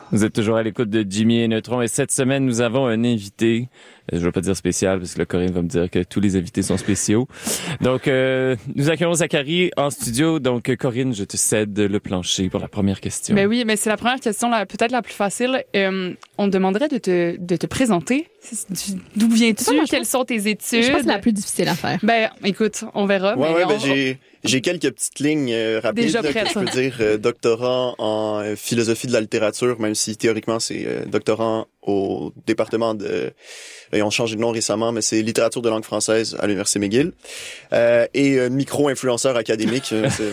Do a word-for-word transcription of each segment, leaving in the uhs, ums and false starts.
Vous êtes toujours à l'écoute de Jimmy et Neutron et cette semaine, nous avons un invité. Je ne vais pas dire spécial parce que là, Corinne va me dire que tous les invités sont spéciaux. Donc, euh, nous accueillons Zachary en studio. Donc, Corinne, je te cède le plancher pour la première question. Ben oui, mais c'est la première question, là, peut-être la plus facile. Euh, on te demanderait de te, de te présenter. D'où viens-tu? Ça, moi, Quelles sont tes études? Je pense que c'est la plus difficile à faire. Ben, écoute, on verra. Ouais, mais ouais, on... ben j'ai, j'ai quelques petites lignes euh, rapides. Déjà là, prête. que je peux dire euh, doctorant en euh, philosophie de la littérature, même si théoriquement c'est euh, doctorant au département de... Ils ont changé de nom récemment, mais c'est littérature de langue française à l'Université McGill. Euh, et euh, micro-influenceur académique.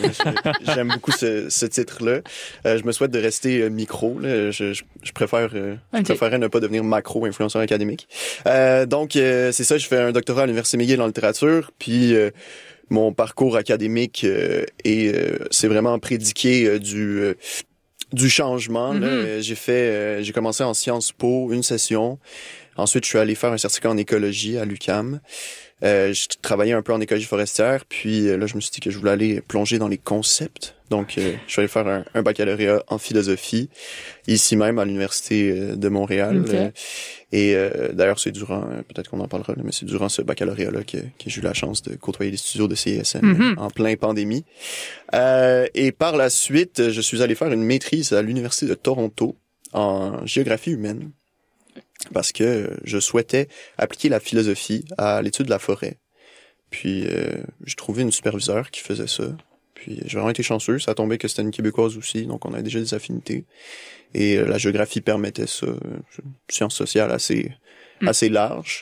J'aime beaucoup ce, ce titre-là. Euh, je me souhaite de rester euh, micro. Là. Je, je, je préfère, euh, okay. je préférerais ne pas devenir macro-influenceur académique. Euh, donc, euh, c'est ça. Je fais un doctorat à l'Université McGill en littérature. Puis... Euh, mon parcours académique euh, est euh, c'est vraiment prédiqué euh, du euh, du changement. Mm-hmm. Là. J'ai fait euh, j'ai commencé en Sciences Po une session. Ensuite, je suis allé faire un certificat en écologie à l'U Q A M. Euh, je travaillais un peu en écologie forestière, puis euh, là, je me suis dit que je voulais aller plonger dans les concepts. Donc, euh, je suis allé faire un, un baccalauréat en philosophie, ici même à l'Université de Montréal. Okay. Euh, et euh, d'ailleurs, c'est durant, euh, peut-être qu'on en parlera, là, mais c'est durant ce baccalauréat-là que, que j'ai eu la chance de côtoyer les studios de C I S M mm-hmm. en plein pandémie. Euh, et par la suite, je suis allé faire une maîtrise à l'Université de Toronto en géographie humaine. Parce que je souhaitais appliquer la philosophie à l'étude de la forêt. Puis euh, j'ai trouvé une superviseure qui faisait ça. Puis j'ai vraiment été chanceux. Ça a tombé que c'était une Québécoise aussi, donc on avait déjà des affinités. Et euh, la géographie permettait ça. Euh, sciences sociales assez mm. assez large.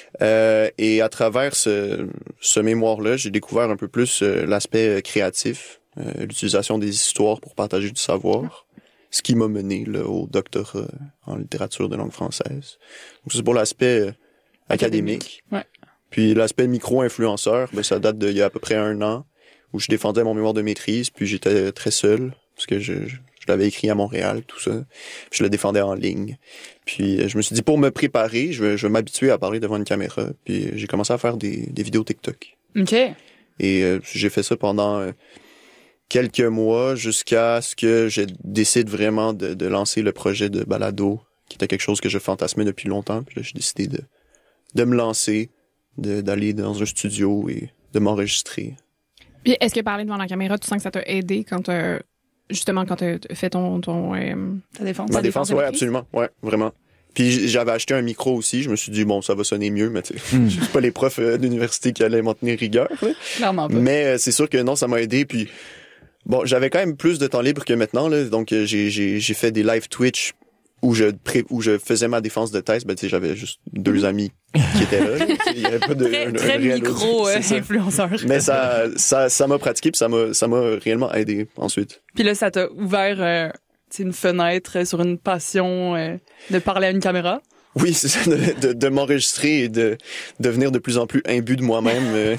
Euh, et à travers ce, ce mémoire-là, j'ai découvert un peu plus euh, l'aspect créatif, euh, l'utilisation des histoires pour partager du savoir. Ce qui m'a mené là, au doctorat en littérature de langue française. Donc c'est pour l'aspect euh, académique. Ouais. Puis l'aspect micro-influenceur, ben ça date d'il y a à peu près un an où je défendais mon mémoire de maîtrise, puis j'étais très seul parce que je, je, je l'avais écrit à Montréal, tout ça. Puis je le défendais en ligne. Puis je me suis dit pour me préparer, je vais, je vais m'habituer à parler devant une caméra. Puis j'ai commencé à faire des, des vidéos TikTok. OK. Et euh, j'ai fait ça pendant euh, quelques mois jusqu'à ce que je décide vraiment de, de lancer le projet de balado, qui était quelque chose que je fantasmais depuis longtemps. Puis là, j'ai décidé de, de me lancer, de, d'aller dans un studio et de m'enregistrer. Puis est-ce que parler devant la caméra, tu sens que ça t'a aidé quand t'as, justement, quand t'as fait ton... ton euh, ta défense? Ma défense, oui, absolument. Ouais, vraiment. Puis j'avais acheté un micro aussi. Je me suis dit, bon, ça va sonner mieux, mais tu sais, mm. je suis pas les profs euh, d'université qui allaient m'en tenir rigueur. Là. Clairement pas. Mais euh, c'est sûr que non, ça m'a aidé. Puis bon, j'avais quand même plus de temps libre que maintenant, là. Donc, euh, j'ai, j'ai, j'ai fait des live Twitch où je, pré- où je faisais ma défense de thèse. Ben, tu sais, j'avais juste deux amis qui étaient là. Il y avait pas de, très, un, très un micro euh, influenceur. Mais ça, ça, ça m'a pratiqué puis ça m'a, ça m'a réellement aidé ensuite. Puis là, ça t'a ouvert, euh, une fenêtre sur une passion euh, de parler à une caméra. Oui, c'est ça, de, de, de m'enregistrer et de devenir de plus en plus imbu de moi-même.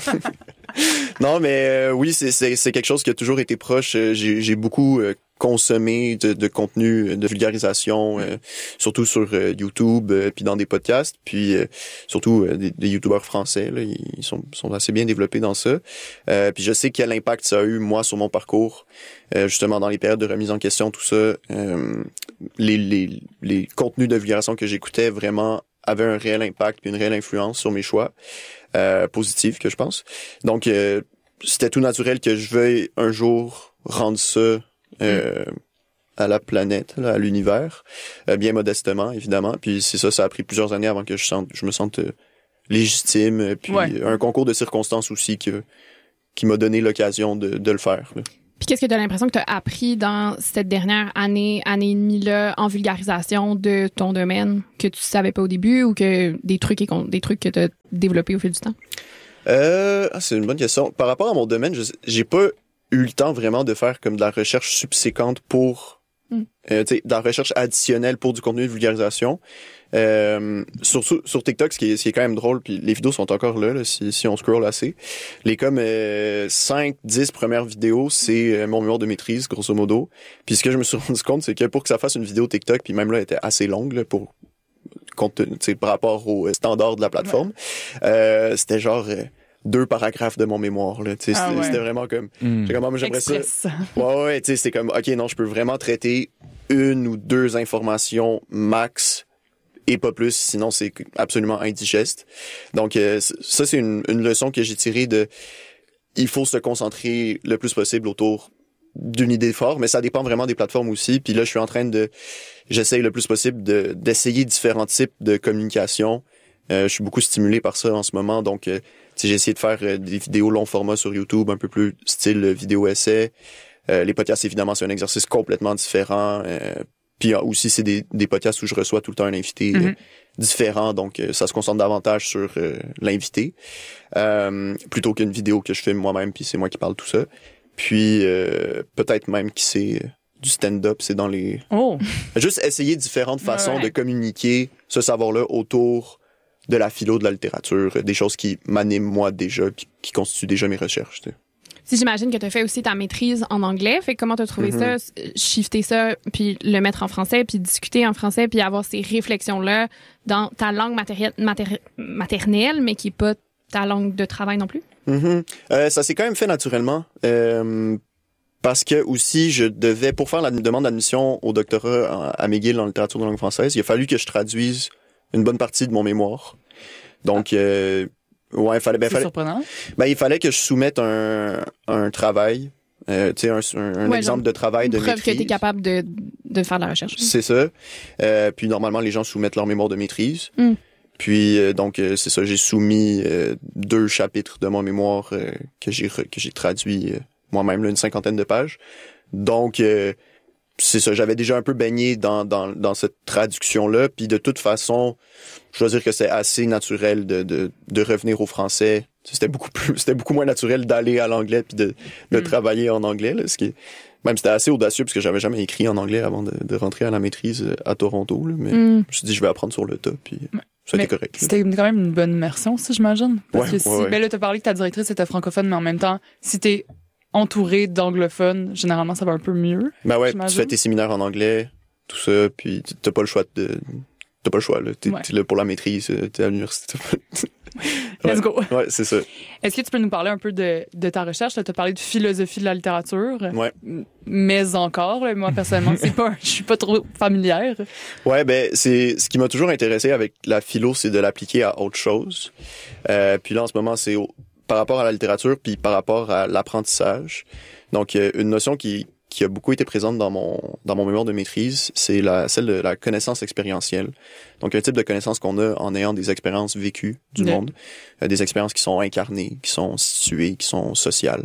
Non, mais euh, oui, c'est, c'est, c'est quelque chose qui a toujours été proche. J'ai, j'ai beaucoup euh, consommé de, de contenu de vulgarisation, euh, surtout sur euh, YouTube, euh, puis dans des podcasts, puis euh, surtout euh, des, des YouTubeurs français. Là, ils sont, sont assez bien développés dans ça. Euh, puis je sais quel impact ça a eu, moi, sur mon parcours, euh, justement dans les périodes de remise en question, tout ça. Euh, les, les, les contenus de vulgarisation que j'écoutais vraiment avaient un réel impact puis une réelle influence sur mes choix. Euh, positive que je pense. Donc euh, c'était tout naturel que je veuille un jour rendre ça euh, mm. à la planète, là, à l'univers, euh, bien modestement évidemment. Puis c'est ça, ça a pris plusieurs années avant que je sente, je me sente euh, légitime. Puis ouais. Un concours de circonstances aussi que qui m'a donné l'occasion de, de le faire. Là. Puis qu'est-ce que tu as l'impression que tu as appris dans cette dernière année, année et demie-là, en vulgarisation de ton domaine que tu savais pas au début ou que des trucs, et des trucs que tu as développés au fil du temps? Euh, c'est une bonne question. Par rapport à mon domaine, je, j'ai pas eu le temps vraiment de faire comme de la recherche subséquente pour... Mm. Euh, tu sais, de la recherche additionnelle pour du contenu de vulgarisation. Euh, sur, sur, sur TikTok, ce qui est, ce qui est quand même drôle, puis les vidéos sont encore là, là si, si on scroll assez. Les comme euh, cinq dix premières vidéos, c'est euh, mon mémoire de maîtrise, grosso modo. Puis ce que je me suis rendu compte, c'est que pour que ça fasse une vidéo TikTok, puis même là, elle était assez longue là, pour compte, par rapport aux standards de la plateforme, ouais. euh, c'était genre... Euh, deux paragraphes de mon mémoire là, tu sais, ah c'était, ouais. c'était vraiment comme, mm. j'ai comme, moi, j'aimerais Express. ça. Ouais ouais, tu sais, c'était comme, ok, non, je peux vraiment traiter une ou deux informations max et pas plus, sinon c'est absolument indigeste. Donc euh, ça, c'est une, une leçon que j'ai tirée de... Il faut se concentrer le plus possible autour d'une idée forte, mais ça dépend vraiment des plateformes aussi. Puis là, je suis en train de... J'essaye le plus possible de d'essayer différents types de communication. Euh, je suis beaucoup stimulé par ça en ce moment, donc euh, j'ai essayé de faire euh, des vidéos long format sur YouTube, un peu plus style vidéo essai. Euh, les podcasts, évidemment, c'est un exercice complètement différent. Euh, Puis aussi, c'est des, des podcasts où je reçois tout le temps un invité mm-hmm. euh, différent, donc euh, ça se concentre davantage sur euh, l'invité, euh, plutôt qu'une vidéo que je filme moi-même, puis c'est moi qui parle tout ça. Puis euh, peut-être même qui c'est du stand-up, c'est dans les... Oh! Juste essayer différentes façons ouais. de communiquer ce savoir-là autour de la philo, de la littérature, des choses qui m'animent moi déjà, puis qui constituent déjà mes recherches, tu sais. Si j'imagine que tu as fait aussi ta maîtrise en anglais, fait que comment tu as trouvé mm-hmm. ça, shifter ça, puis le mettre en français, puis discuter en français, puis avoir ces réflexions-là dans ta langue matéri- mater- maternelle, mais qui n'est pas ta langue de travail non plus? Mm-hmm. Euh, ça s'est quand même fait naturellement. Euh, parce que aussi, je devais, pour faire la demande d'admission au doctorat à McGill en littérature de langue française, il a fallu que je traduise une bonne partie de mon mémoire. Donc... Ah. Euh, Ouais, fallait, ben, c'est fallait, surprenant. Ben, il fallait que je soumette un, un travail, euh, tu sais, un, un, un ouais, exemple de travail de preuve maîtrise. Preuve que t'es capable de, de faire de la recherche. C'est ça. Euh, puis normalement, les gens soumettent leur mémoire de maîtrise. Mm. Puis euh, donc, euh, c'est ça, j'ai soumis euh, deux chapitres de mon mémoire euh, que j'ai que j'ai traduit euh, moi-même, là, une cinquantaine de pages. Donc, euh, c'est ça, j'avais déjà un peu baigné dans, dans, dans cette traduction-là. Puis de toute façon, je dois dire que c'est assez naturel de, de, de revenir au français. C'était beaucoup plus, c'était beaucoup moins naturel d'aller à l'anglais puis de, de mm. travailler en anglais, là, ce qui est, même c'était assez audacieux parce que j'avais jamais écrit en anglais avant de, de rentrer à la maîtrise à Toronto, là, mais mm. je me suis dit je vais apprendre sur le tas puis ça a été correct. Là. C'était quand même une bonne immersion, ça, j'imagine. Parce ouais, que si, ouais, ouais. ben là, t'as parlé que ta directrice était francophone, mais en même temps, si t'es entouré d'anglophones, généralement, ça va un peu mieux. Ben ouais, j'imagine. tu fais tes séminaires en anglais, tout ça, puis t'as pas le choix de, t'as pas le choix, là. T'es, ouais. t'es là pour la maîtrise, t'es à l'université. Let's ouais. go. Ouais, c'est ça. Est-ce que tu peux nous parler un peu de, de ta recherche? Tu as parlé de philosophie de la littérature. Ouais. Mais encore, là, moi, personnellement, c'est pas, je suis pas trop familière. Ouais, ben, c'est, ce qui m'a toujours intéressé avec la philo, c'est de l'appliquer à autre chose. Euh, puis là, en ce moment, c'est au, par rapport à la littérature, puis par rapport à l'apprentissage. Donc, euh, une notion qui, qui a beaucoup été présente dans mon dans mon mémoire de maîtrise, c'est la celle de la connaissance expérientielle. Donc, un type de connaissance qu'on a en ayant des expériences vécues du yeah. monde, euh, des expériences qui sont incarnées, qui sont situées, qui sont sociales.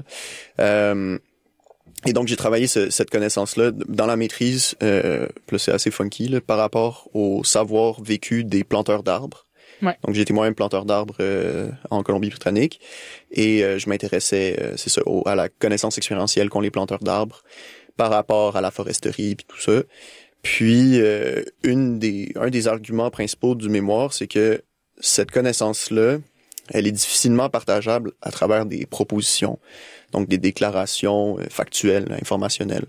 Euh, et donc, j'ai travaillé ce, cette connaissance-là dans la maîtrise, euh, là, c'est assez funky, là, par rapport au savoir vécu des planteurs d'arbres. Ouais. Donc, j'ai été moi-même planteur d'arbres euh, en Colombie-Britannique et euh, je m'intéressais, euh, c'est ça, au, à la connaissance expérientielle qu'ont les planteurs d'arbres par rapport à la foresterie et tout ça. Puis, euh, une des, un des arguments principaux du mémoire, c'est que cette connaissance-là, elle est difficilement partageable à travers des propositions, donc des déclarations euh, factuelles, informationnelles.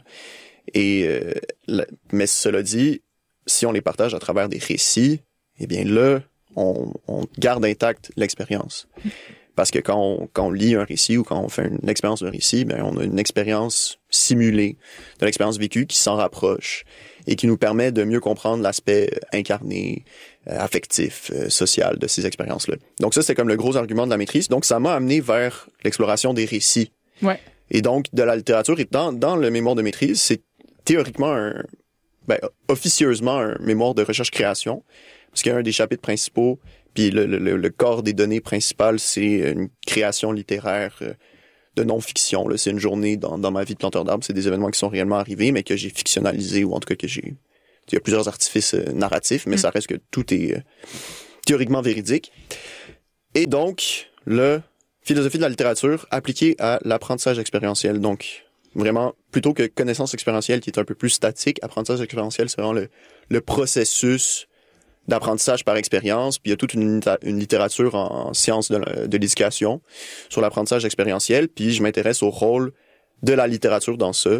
Et euh, la, mais cela dit, si on les partage à travers des récits, eh bien là, On, on garde intacte l'expérience. Parce que quand on, quand on lit un récit ou quand on fait une expérience d'un récit, ben on a une expérience simulée de l'expérience vécue qui s'en rapproche et qui nous permet de mieux comprendre l'aspect incarné, euh, affectif, euh, social de ces expériences-là. Donc ça, c'est comme le gros argument de la maîtrise. Donc ça m'a amené vers l'exploration des récits. Ouais. Et donc de la littérature. Et dans, dans le mémoire de maîtrise, c'est théoriquement un, ben, officieusement un mémoire de recherche-création. Parce qu'il y a un des chapitres principaux, puis le, le, le corps des données principales, c'est une création littéraire de non-fiction. Là. C'est une journée dans, dans ma vie de planteur d'arbres. C'est des événements qui sont réellement arrivés, mais que j'ai fictionnalisés, ou en tout cas que j'ai... Il y a plusieurs artifices euh, narratifs, mais mm. ça reste que tout est euh, théoriquement véridique. Et donc, le philosophie de la littérature appliquée à l'apprentissage expérientiel. Donc, vraiment, plutôt que connaissance expérientielle qui est un peu plus statique, apprentissage expérientiel, c'est vraiment le, le processus d'apprentissage par expérience, puis il y a toute une, une littérature en, en sciences de, de l'éducation sur l'apprentissage expérientiel, puis je m'intéresse au rôle de la littérature dans ça,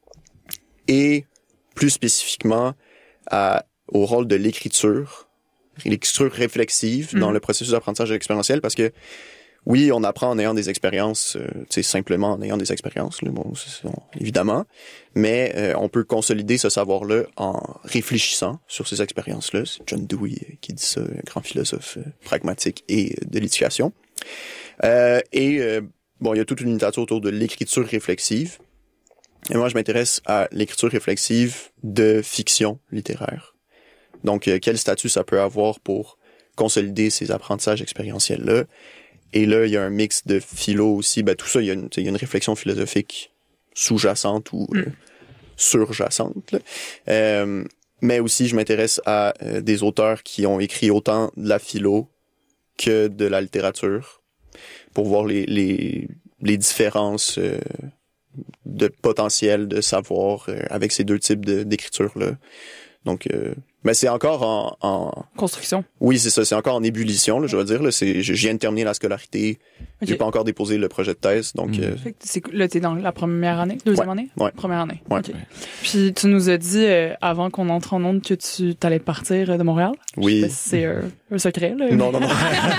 et plus spécifiquement à, au rôle de l'écriture, l'écriture réflexive mmh. dans le processus d'apprentissage expérientiel, parce que oui, on apprend en ayant des expériences, euh, tu sais, simplement en ayant des expériences, là, bon, c'est, on, évidemment, mais euh, on peut consolider ce savoir-là en réfléchissant sur ces expériences-là. C'est John Dewey euh, qui dit ça, un grand philosophe euh, pragmatique et euh, de l'éducation. Euh, et euh, bon, il y a toute une littérature autour de l'écriture réflexive. Et moi, je m'intéresse à l'écriture réflexive de fiction littéraire. Donc, euh, quel statut ça peut avoir pour consolider ces apprentissages expérientiels-là. Et là, il y a un mix de philo aussi. Ben, tout ça, il y a une, il y a une réflexion philosophique sous-jacente ou euh, surjacente. Là. Euh, mais aussi, je m'intéresse à euh, des auteurs qui ont écrit autant de la philo que de la littérature pour voir les, les, les différences euh, de potentiel de savoir euh, avec ces deux types de, d'écriture-là. Donc, euh, mais c'est encore en, en... construction. Oui, c'est ça. C'est encore en ébullition, là, je dois dire. Là, c'est, je, je viens de terminer la scolarité. Okay. J'ai pas encore déposé le projet de thèse, donc... Mmh. Euh... Fait que c'est, là, t'es dans la première année? Deuxième ouais. année? Ouais. Première année. Ouais. Okay. Puis tu nous as dit, euh, avant qu'on entre en onde, que tu t'allais partir de Montréal? Oui. Je sais pas si c'est euh, un secret, là. Non, non, non.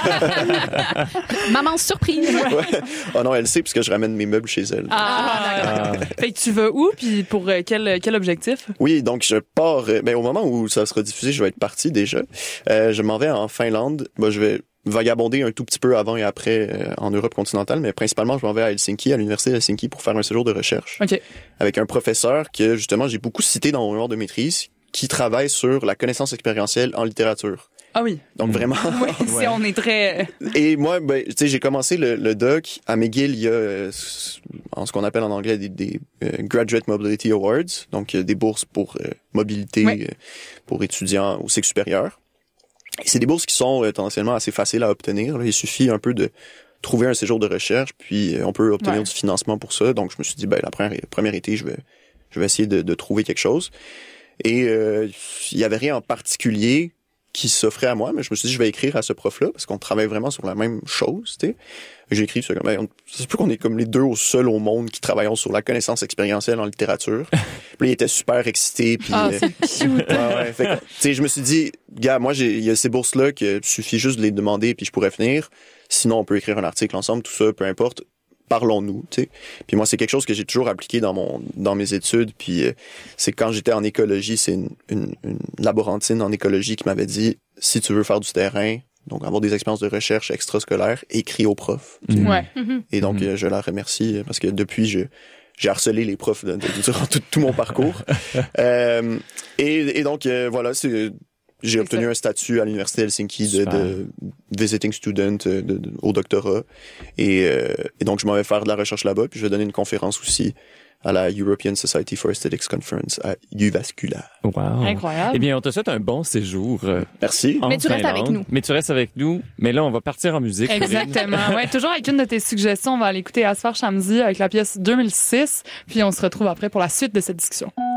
Maman surprise! Ouais. Oh non, elle sait, puisque je ramène mes meubles chez elle. Ah, d'accord. Ah. Fait que tu vas où, puis pour euh, quel, quel objectif? Oui, donc je pars... Euh, ben, au moment où ça sera diffusé, je vais être parti déjà. Euh, je m'en vais en Finlande. Bon, je vais vagabonder un tout petit peu avant et après euh, en Europe continentale, mais principalement, je m'en vais à Helsinki, à l'université d'Helsinki, pour faire un séjour de recherche. Okay. Avec un professeur que, justement, j'ai beaucoup cité dans mon mémoire de maîtrise, qui travaille sur la connaissance expérientielle en littérature. Ah oui. Donc vraiment. Oui, ouais. On est très. Et moi, ben, tu sais, j'ai commencé le, le doc à McGill. Il y a euh, en ce qu'on appelle en anglais des, des euh, Graduate Mobility Awards, donc euh, des bourses pour euh, mobilité ouais. euh, pour étudiants au cycle supérieur. Et c'est des bourses qui sont euh, tendanciellement assez faciles à obtenir. Là. Il suffit un peu de trouver un séjour de recherche, puis euh, on peut obtenir ouais. du financement pour ça. Donc je me suis dit, ben la première première été, je vais je vais essayer de, de trouver quelque chose. Et euh, il y avait rien en particulier qui s'offrait à moi, mais je me suis dit, je vais écrire à ce prof-là, parce qu'on travaille vraiment sur la même chose, tu sais. J'ai écrit, c'est comme, ben, c'est plus qu'on est comme les deux au seuls au monde qui travaillons sur la connaissance expérientielle en littérature. Puis il était super excité, puis... Ah, c'est cute! Ouais, ouais, fait que, tu sais, je me suis dit, gars, moi, j'ai, il y a ces bourses-là que suffit juste de les demander, puis je pourrais finir. Sinon, on peut écrire un article ensemble, tout ça, peu importe. Parlons-nous, tu sais. Puis moi, c'est quelque chose que j'ai toujours appliqué dans mon dans mes études. Puis euh, c'est quand j'étais en écologie, c'est une, une, une laborantine en écologie qui m'avait dit, si tu veux faire du terrain, donc avoir des expériences de recherche extrascolaires, écris aux profs. Mmh. Ouais. Et donc, mmh. euh, je la remercie parce que depuis, je j'ai harcelé les profs de, de, de, durant tout, tout mon parcours. euh, et, et donc, euh, voilà, c'est... J'ai c'est obtenu ça. un statut à l'université d'Helsinki de, de visiting student de, de, de, au doctorat. Et, euh, et donc, je m'en vais faire de la recherche là-bas. Puis, je vais donner une conférence aussi à la European Society for Aesthetics Conference à Jyväskylä. Wow. Incroyable. Eh bien, on te souhaite un bon séjour. Merci. Mais tu restes avec nous. Mais tu restes avec nous. Mais là, on va partir en musique. Exactement. Ouais, toujours avec une de tes suggestions. On va aller écouter Asfar Shamsi avec la pièce deux mille six. Puis, on se retrouve après pour la suite de cette discussion.